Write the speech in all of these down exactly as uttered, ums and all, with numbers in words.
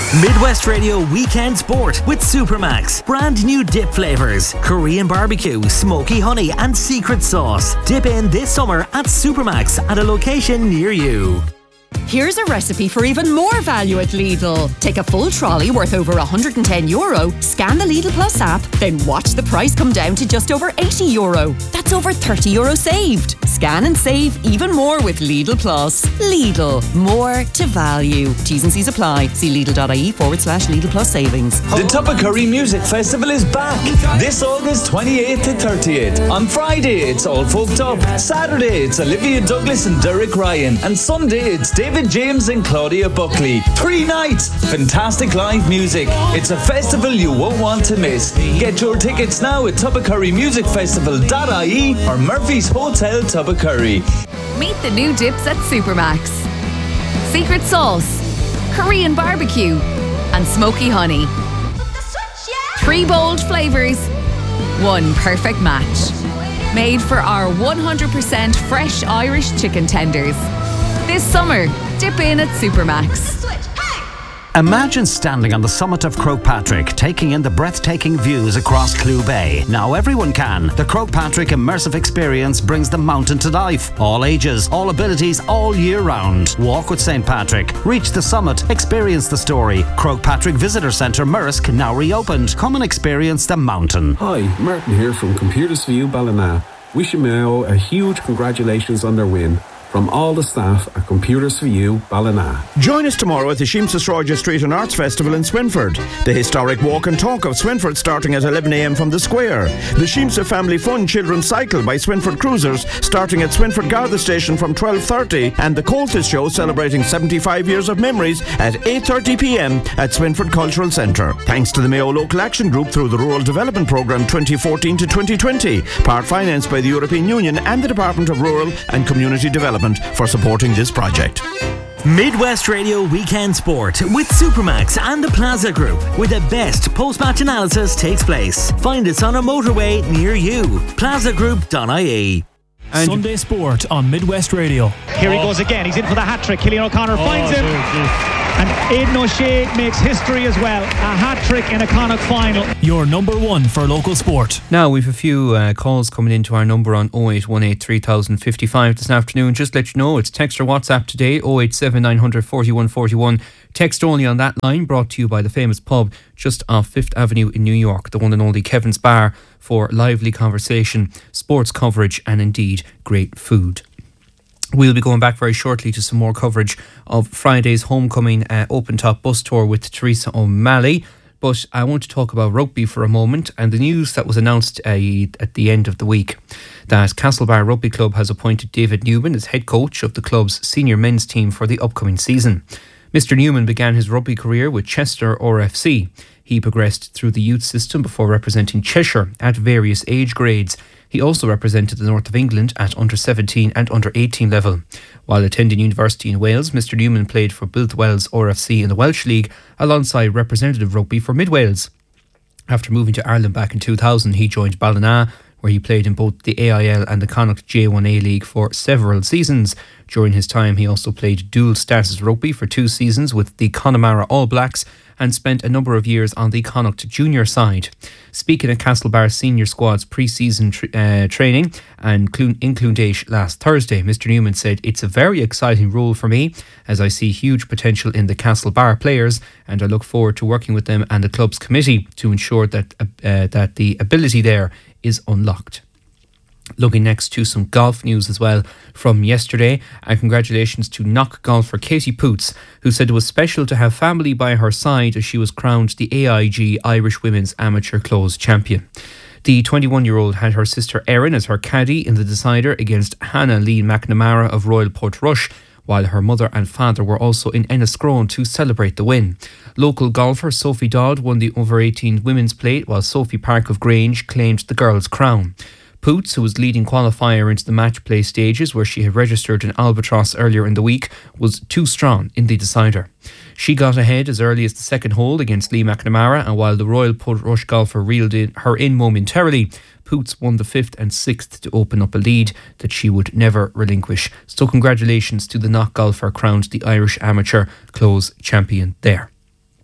Midwest Radio Weekend Sport with Supermax. Brand new dip flavours. Korean barbecue, smoky honey and secret sauce. Dip in this summer at Supermax at a location near you. Here's a recipe for even more value at Lidl. Take a full trolley worth over one hundred ten euro, scan the Lidl Plus app, then watch the price come down to just over eighty euro. That's over thirty euro saved. Scan and save even more with Lidl Plus. Lidl, more to value. T's and C's apply. See Lidl.ie forward slash Lidl Plus savings. The Tubbercurry Music Festival is back this August twenty-eighth to thirtieth. On Friday, it's All Folked Up. Saturday, it's Olivia Douglas and Derek Ryan. And Sunday, it's David James and Claudia Buckley. Three nights, fantastic live music. It's a festival you won't want to miss. Get your tickets now at tubbercurry music festival dot I E or Murphy's Hotel Tubbercurry. Meet the new dips at Supermax. Secret sauce, Korean barbecue and smoky honey. Three bold flavours, one perfect match. Made for our one hundred percent fresh Irish chicken tenders. This summer, dip in at Supermax. Imagine standing on the summit of Croagh Patrick, taking in the breathtaking views across Clew Bay. Now everyone can. The Croagh Patrick immersive experience brings the mountain to life. All ages, all abilities, all year round. Walk with Saint Patrick. Reach the summit. Experience the story. Croagh Patrick Visitor Centre, Murrisk, now reopened. Come and experience the mountain. Hi, Martin here from Computers for You Ballina. Wishing Mayo a huge congratulations on their win. From all the staff at Computers for You, Ballina. Join us tomorrow at the Sheemsa Stroja Street and Arts Festival in Swinford. The historic walk and talk of Swinford starting at eleven a m from the square. The Sheemsa Family Fun Children's Cycle by Swinford Cruisers starting at Swinford Garda Station from twelve thirty. And the Coltis Show celebrating seventy-five years of memories at eight thirty p m at Swinford Cultural Centre. Thanks to the Mayo Local Action Group through the Rural Development Programme twenty fourteen to twenty twenty. Part financed by the European Union and the Department of Rural and Community Development for supporting this project. Midwest Radio Weekend Sport with Supermax and the Plaza Group, where the best post-match analysis takes place. Find us on a motorway near you. plaza group dot I E. And Sunday Sport on Midwest Radio. Here he goes again. He's in for the hat-trick. Killian O'Connor oh, finds him. Geez, geez. And Aidan O'Shea makes history as well. A hat-trick in a Connacht final. Your number one for local sport. Now, we've a few uh, calls coming into our number on oh eight one eight three thousand fifty-five this afternoon. Just let you know, it's text or WhatsApp today, oh eight seven nine hundred forty-one forty-one. Text only on that line, brought to you by the famous pub just off Fifth Avenue in New York, the one and only Kevin's Bar, for lively conversation, sports coverage and indeed great food. We'll be going back very shortly to some more coverage of Friday's homecoming uh, open top bus tour with Teresa O'Malley. But I want to talk about rugby for a moment and the news that was announced uh, at the end of the week, that Castlebar Rugby Club has appointed David Newman as head coach of the club's senior men's team for the upcoming season. Mister Newman began his rugby career with Chester R F C. He progressed through the youth system before representing Cheshire at various age grades. He also represented the north of England at under seventeen and under eighteen level. While attending university in Wales, Mister Newman played for Built Wells R F C in the Welsh League alongside representative rugby for Mid Wales. After moving to Ireland back in two thousand, he joined Ballina, where he played in both the A I L and the Connacht J one A League for several seasons. During his time, he also played dual status rugby for two seasons with the Connemara All Blacks and spent a number of years on the Connacht junior side. Speaking at Castlebar senior squad's pre-season tra- uh, training and Clun- in Clondaish last Thursday, Mister Newman said, "It's a very exciting role for me as I see huge potential in the Castlebar players, and I look forward to working with them and the club's committee to ensure that uh, uh, that the ability there is unlocked." Looking next to some golf news as well from yesterday, and congratulations to Knock golfer Katie Poots, who said it was special to have family by her side as she was crowned the A I G Irish Women's Amateur Close Champion. The twenty-one-year-old had her sister Erin as her caddy in the decider against Hannah Lee McNamara of Royal Portrush, while her mother and father were also in Enniscrone to celebrate the win. Local golfer Sophie Dodd won the over eighteen women's plate, while Sophie Park of Grange claimed the girls' crown. Poots, who was leading qualifier into the match play stages where she had registered in Albatross earlier in the week, was too strong in the decider. She got ahead as early as the second hole against Lee McNamara, and while the Royal Portrush golfer reeled in her in momentarily, Poots won the fifth and sixth to open up a lead that she would never relinquish. So congratulations to the Knock golfer crowned the Irish Amateur Close Champion there.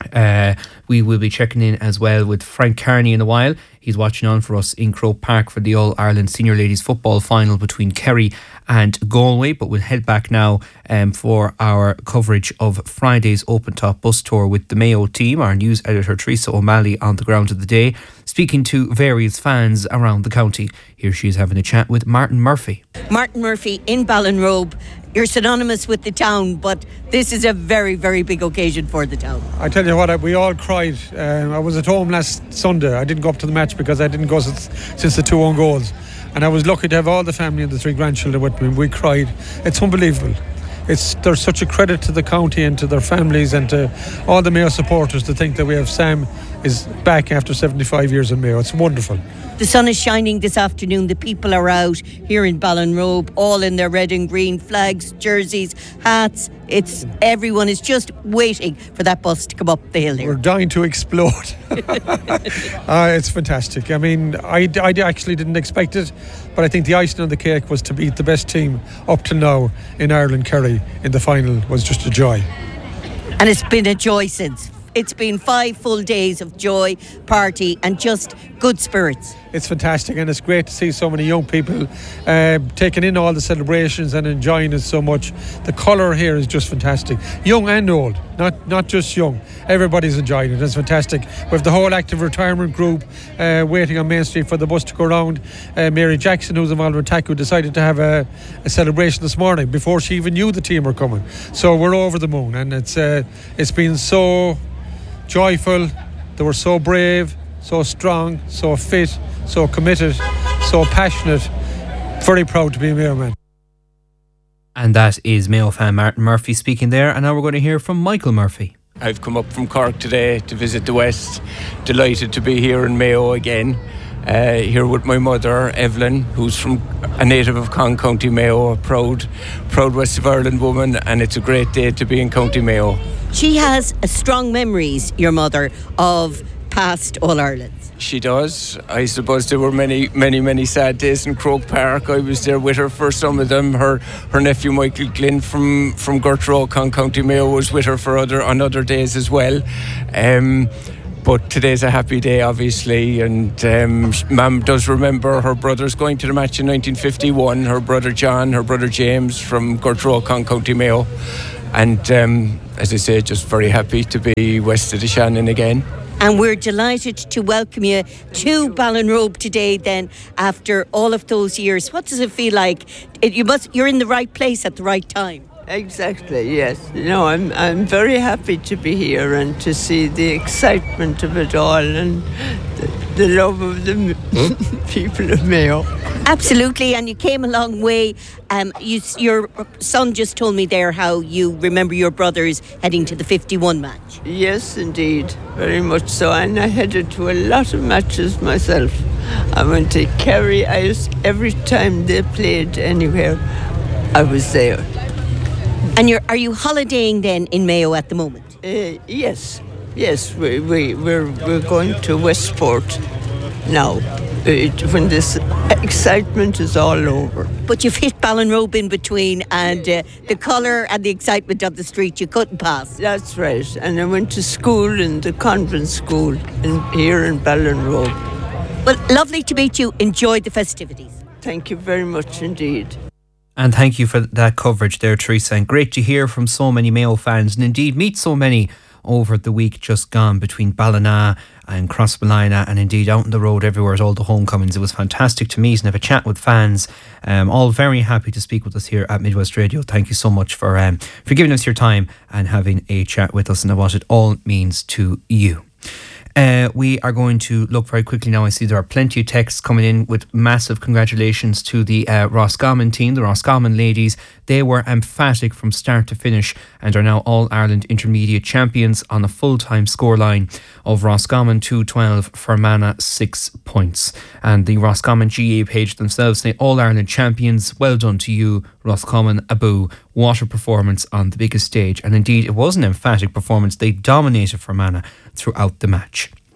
Uh, we will be checking in as well with Frank Carney in a while. He's watching on for us in Croke Park for the All-Ireland Senior Ladies Football Final between Kerry and Galway. But we'll head back now um, for our coverage of Friday's Open Top Bus Tour with the Mayo team. Our news editor Teresa O'Malley on the ground of the day, speaking to various fans around the county. Here she is having a chat with Martin Murphy. Martin Murphy in Ballinrobe. You're synonymous with the town, but this is a very, very big occasion for the town. I tell you what, I, we all cried. Um, I was at home last Sunday. I didn't go up to the match because I didn't go since, since the two own goals. And I was lucky to have all the family and the three grandchildren with me. We cried. It's unbelievable. It's There's such a credit to the county and to their families and to all the Mayo supporters to think that we have Sam is back after seventy-five years in Mayo. It's wonderful. The sun is shining this afternoon. The people are out here in Ballinrobe, all in their red and green flags, jerseys, hats. It's everyone is just waiting for that bus to come up the hill here. We're dying to explode. uh, it's fantastic. I mean, I, I actually didn't expect it, but I think the icing on the cake was to beat the best team up till now in Ireland, Kerry, in the final was just a joy. And it's been a joy since. It's been five full days of joy, party and just good spirits. It's fantastic, and it's great to see so many young people uh, taking in all the celebrations and enjoying it so much. The colour here is just fantastic. Young and old, not not just young. Everybody's enjoying it. It's fantastic. We have the whole active retirement group uh, waiting on Main Street for the bus to go around. Uh, Mary Jackson, who's involved with Taku, decided to have a, a celebration this morning before she even knew the team were coming. So we're over the moon, and it's uh, it's been so joyful. They were so brave, so strong, so fit, so committed, so passionate. Very proud to be a Mayo man. And that is Mayo fan Martin Murphy speaking there. And now we're going to hear from Michael Murphy. I've come up from Cork today to visit the West. Delighted to be here in Mayo again. Uh, here with my mother, Evelyn, who's from a native of Con County Mayo, a proud, proud West of Ireland woman, and it's a great day to be in County Mayo. She has a strong memories, your mother, of past All-Irelands. She does. I suppose there were many, many, many sad days in Croke Park. I was there with her for some of them. Her her nephew Michael Glynn from from Gertrude, Con County Mayo, was with her for other on other days as well. Um, But today's a happy day, obviously, and um, Mam does remember her brothers going to the match in nineteen fifty-one. Her brother John, her brother James from Gertrude, Con County Mayo. And um, as I say, just very happy to be west of the Shannon again. And we're delighted to welcome you to Ballinrobe today then, after all of those years. What does it feel like? It, you must, you're in the right place at the right time. Exactly, yes. No, I'm I'm very happy to be here and to see the excitement of it all and the, the love of the people of Mayo. Absolutely, and you came a long way. Um, you, your son just told me there how you remember your brothers heading to the fifty-one match. Yes, indeed, very much so. And I headed to a lot of matches myself. I went to Kerry. I was, every time they played anywhere, I was there. And you're, are you holidaying then in Mayo at the moment? Uh, yes, yes. We, we, we're, we're going to Westport now, it, when this excitement is all over. But you've hit Ballinrobe in between, and uh, the colour and the excitement of the street you couldn't pass. That's right. And I went to school in the convent school in, here in Ballinrobe. Well, lovely to meet you. Enjoy the festivities. Thank you very much indeed. And thank you for that coverage there, Teresa. And great to hear from so many Mayo fans, and indeed meet so many over the week just gone between Ballina and Crossmolina, and indeed out on the road everywhere at all the homecomings. It was fantastic to meet and have a chat with fans. Um, all very happy to speak with us here at Midwest Radio. Thank you so much for um, for giving us your time and having a chat with us and what it all means to you. Uh, we are going to look very quickly now. I see there are plenty of texts coming in with massive congratulations to the uh, Roscommon team, the Roscommon ladies. They were emphatic from start to finish and are now All-Ireland Intermediate champions on a full-time scoreline of Roscommon two twelve, Fermanagh six points. And the Roscommon G A page themselves say, All-Ireland champions, well done to you, Roscommon Abu. What a performance on the biggest stage. And indeed, it was an emphatic performance. They dominated Fermanagh throughout the match.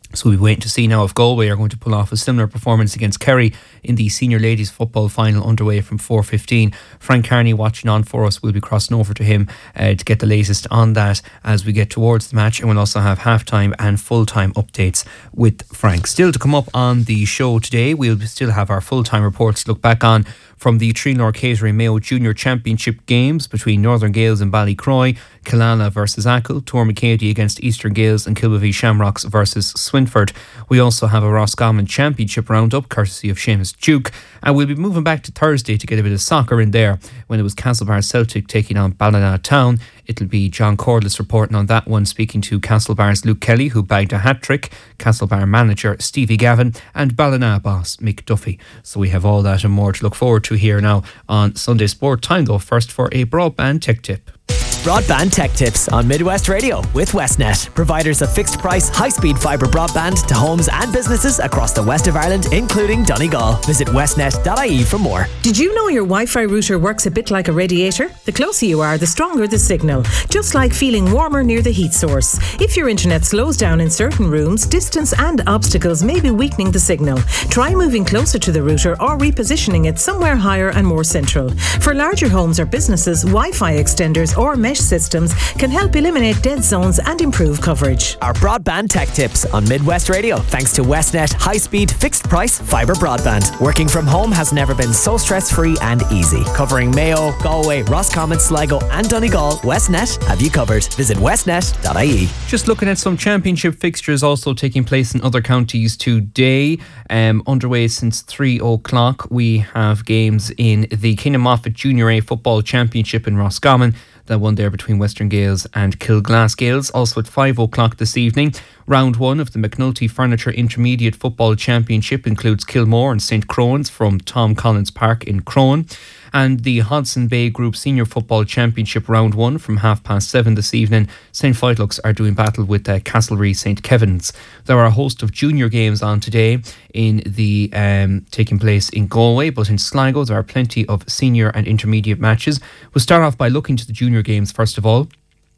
So we'll be waiting to see now if Galway are going to pull off a similar performance against Kerry in the senior ladies football final underway from four fifteen. Frank Carney watching on for us. We'll be crossing over to him uh, to get the latest on that as we get towards the match, and we'll also have half-time and full-time updates with Frank. Still to come up on the show today, we'll still have our full-time reports to look back on from the Trinor Catering Mayo Junior Championship games between Northern Gales and Ballycroy, Killala versus Achill, Tormacady against Eastern Gales, and Kilbavee Shamrocks versus Swinford. We also have a Roscommon Championship roundup courtesy of Seamus Duke, and we'll be moving back to Thursday to get a bit of soccer in there when it was Castlebar Celtic taking on Ballina Town. It'll be John Cordless reporting on that one, speaking to Castlebar's Luke Kelly, who bagged a hat-trick, Castlebar manager Stevie Gavin, and Ballina boss Mick Duffy. So we have all that and more to look forward to here now on Sunday Sport. Time though first for a broadband tech tip. Broadband Tech Tips on Midwest Radio with Westnet, providers of fixed price, high speed fibre broadband to homes and businesses across the west of Ireland, including Donegal. Visit westnet dot I E for more. Did you know your Wi-Fi router works a bit like a radiator? The closer you are, the stronger the signal, just like feeling warmer near the heat source. If your internet slows down in certain rooms, distance and obstacles may be weakening the signal. Try moving closer to the router or repositioning it somewhere higher and more central. For larger homes or businesses, Wi-Fi extenders or mesh systems can help eliminate dead zones and improve coverage. Our Broadband Tech Tips on Midwest Radio, thanks to Westnet high-speed, fixed-price fibre broadband. Working from home has never been so stress-free and easy. Covering Mayo, Galway, Roscommon, Sligo and Donegal, Westnet have you covered. Visit westnet dot I E. Just looking at some championship fixtures also taking place in other counties today. Um, underway since three o'clock. We have games in the Kingdom Moffat Junior A Football Championship in Roscommon. That one there between Western Gales and Kilglass Gales. Also at five o'clock this evening, round one of the McNulty Furniture Intermediate Football Championship includes Kilmore and Saint Crowan's from Tom Collins Park in Crone. And the Hodson Bay Group Senior Football Championship round one from half past seven this evening. Saint Foytlux are doing battle with uh, Castlereagh Saint Kevin's. There are a host of junior games on today in the um, taking place in Galway, but in Sligo there are plenty of senior and intermediate matches. We'll start off by looking to the junior games first of all.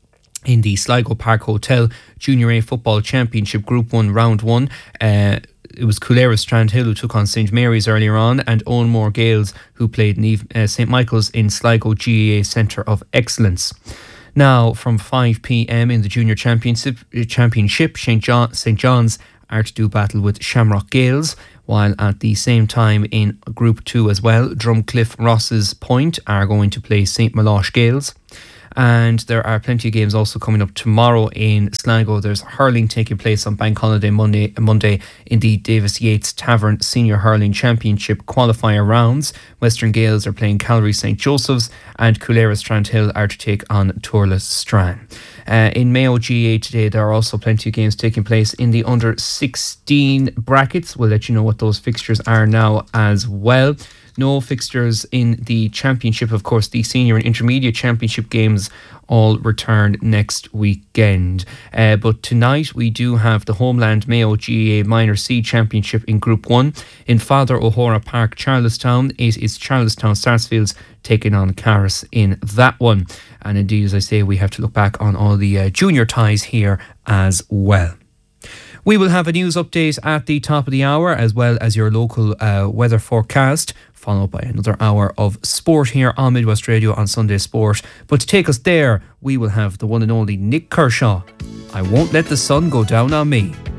In the Sligo Park Hotel Junior A Football Championship Group one round one, uh, it was Coolera Strandhill who took on Saint Mary's earlier on, and Owenmore Gales who played Neve, uh, Saint Michael's in Sligo G A A Centre of Excellence. Now from five p.m. in the Junior Championship, Championship Saint John, Saint John's are to do battle with Shamrock Gales, while at the same time in Group two as well, Drumcliff Ross's Point are going to play Saint Malosh Gales. And there are plenty of games also coming up tomorrow in Sligo. There's hurling taking place on Bank Holiday Monday Monday in the Davis Yates Tavern Senior Hurling Championship qualifier rounds. Western Gales are playing Calgary Saint Joseph's, and Coolera Strandhill are to take on Turles Strang. Uh, in Mayo G A A today, there are also plenty of games taking place in the under sixteen brackets. We'll let you know what those fixtures are now as well. No fixtures in the championship, of course. The senior and intermediate championship games all return next weekend. Uh, but tonight we do have the Homeland Mayo G A A Minor C Championship in Group one. In Father O'Hora Park, Charlestown, it is Charlestown Sarsfields taking on Carris in that one. And indeed, as I say, we have to look back on all the uh, junior ties here as well. We will have a news update at the top of the hour, as well as your local uh, weather forecast, followed by another hour of sport here on Midwest Radio on Sunday Sport. But to take us there, we will have the one and only Nick Kershaw. I Won't Let the Sun Go Down on Me.